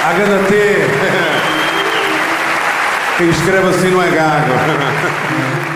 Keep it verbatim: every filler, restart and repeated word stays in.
H D T. Quem escreve assim não é gago.